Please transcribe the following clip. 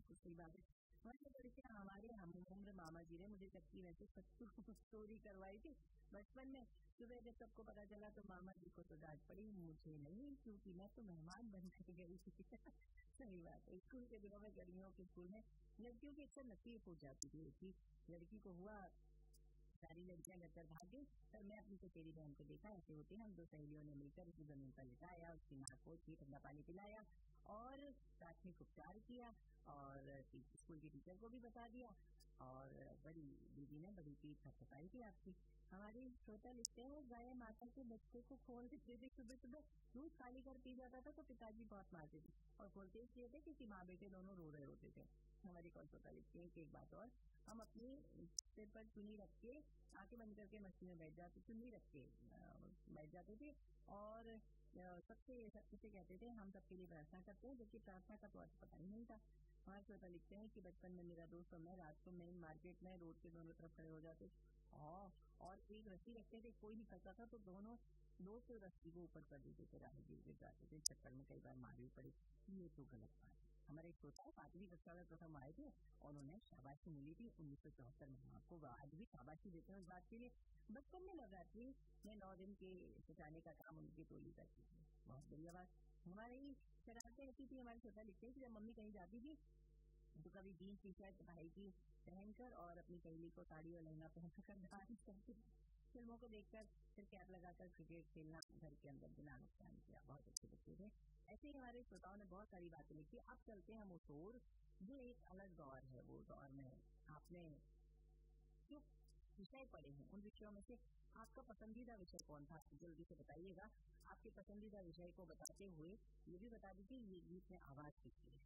बिल्कुल सही बात है। वैसे तो देखिए हमारे हम उम्र मामा जी ने मुझे चक्की में से सत्तू चोरी करवाई थी बचपन में। सुबह जब सबको पता चला तो मामा जी को तो डांट पड़ी, मुझे नहीं, क्योंकि मैं तो मेहमान बन कर गई थी। सही बात है। स्कूल के दिनों में गर्मियों के स्कूल में लड़कियों की अक्सर नसीब हो जाती थी कि लड़की को हुआ, सारी लड़कियां घर पर भाग गई, पर मैं अपनी चचेरी बहन को देखा ऐसे होते हम दो सहेलियों ने मिलकर उसकी जमीन पर लिटाया, उसकी नाक को ठंडा पानी पिलाया और प्राथमिक उपचार किया और स्कूल की टीचर को भी बता दिया और बड़ी दीदी ने बड़ी पीठ थपथपाई थी आपकी। हमारी श्रोता लिखते हैं गाय माता के बच्चे को खोल देते थे, सुबह सुबह दूध खाली कर पी जाता था तो पिताजी बहुत मारते थे और खोलते इसलिए थे क्योंकि माँ बेटे दोनों रो रहे होते थे। हमारी कौन श्रोता लिखते हैं कि एक बात और, हम अपनी सिर पर चुन्नी रख के आंखें बंद करके मस्ती में बैठ जाते, चुन्नी रख के बैठ जाते थे और सबसे कहते थे हम सबके लिए प्रार्थना करते हैं, जबकि प्रार्थना का तो अर्थ पता ही नहीं था। हमारे श्रोता लिखते हैं कि बचपन में मेरा दोस्त और मैं रात को मेन मार्केट में रोड के दोनों तरफ खड़े हो जाते और एक रस्सी रखते थे, कोई निकलता था तो दोनों दोस्त रस्सी को ऊपर कर देते थे, राह गिर जाते थे, चक्कर में कई बार मार भी पड़ी। ये तो गलत बात है। हमारे एक श्रोता 5वीं कक्षा में प्रथम आए थे और उन्हें शाबाशी मिली थी 1974 में। आपको आज भी शाबाशी देते हैं इस बात के लिए। बचपन में नवरात्रि में 9 दिन के सजाने का काम उनकी टोली करती थी। बहुत बढ़िया बात। हमारी शरारतें ऐसी थी, हमारे श्रोता लिखते हैं कि जब मम्मी कहीं जाती थी तो कभी जीन्स टी शर्ट भाई की पहनकर और अपनी सहेली को साड़ी और लहंगा पहनकर डांस करती थी। फिल्मों को देखकर फिर कैप लगाकर क्रिकेट खेलना घर के अंदर बिना नुकसान किया। बहुत अच्छे बच्चे थे। ऐसे ही हमारे श्रोताओं ने बहुत सारी बातें लिखी। अब चलते हैं हम उस ओर जो एक अलग दौर है। वो दौर में आपने जो विषय पढ़े हैं उन विषयों में से आपका पसंदीदा विषय कौन था, जल्दी से बताइएगा। आपके पसंदीदा विषय को बताते हुए ये भी बता दीजिए ये गीत में आवाज किसकी है।